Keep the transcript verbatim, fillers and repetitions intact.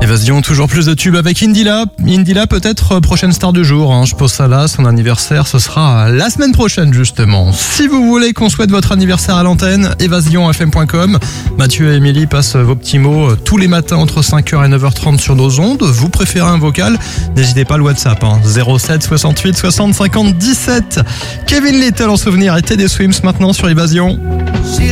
Évasion, toujours plus de tubes avec Indila. Indila peut-être prochaine star du jour, hein. Je pose ça là, son anniversaire ce sera la semaine prochaine justement. Si vous voulez qu'on souhaite votre anniversaire à l'antenne, évasion f m point com. Mathieu et Émilie passent vos petits mots tous les matins entre cinq heures et neuf heures trente sur nos ondes. Vous préférez un vocal? N'hésitez pas, le WhatsApp, hein. zéro sept soixante-huit soixante cinquante dix-sept. Kevin Little en souvenir et Teddy Swims maintenant sur Évasion.